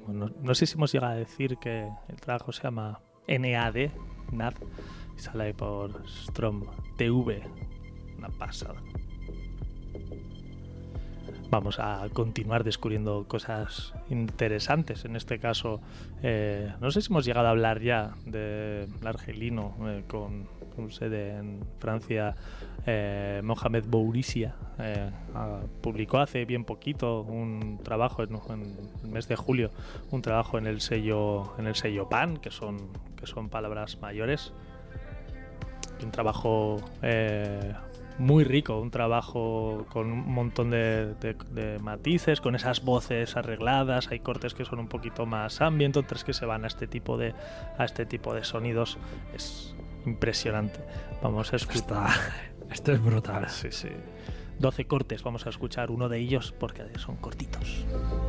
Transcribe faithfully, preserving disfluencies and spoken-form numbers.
no, no sé si hemos llegado a decir que el trabajo se llama N A D, N A D, y sale ahí por Strom T V. Una pasada. Vamos a continuar descubriendo cosas interesantes. En este caso, eh, no sé si hemos llegado a hablar ya del argelino eh, con, con sede en Francia, eh, Mohamed Bourizia. Eh, ah, publicó hace bien poquito un trabajo en, en el mes de julio, un trabajo en el sello, en el sello Pan, que son, que son palabras mayores. Un trabajo eh, muy rico, un trabajo con un montón de, de, de matices, con esas voces arregladas. Hay cortes que son un poquito más ambient, otros que se van a este tipo de a este tipo de sonidos. Es impresionante. Vamos a escuchar. Esto, esto es brutal. Sí, sí. doce cortes, vamos a escuchar uno de ellos porque son cortitos.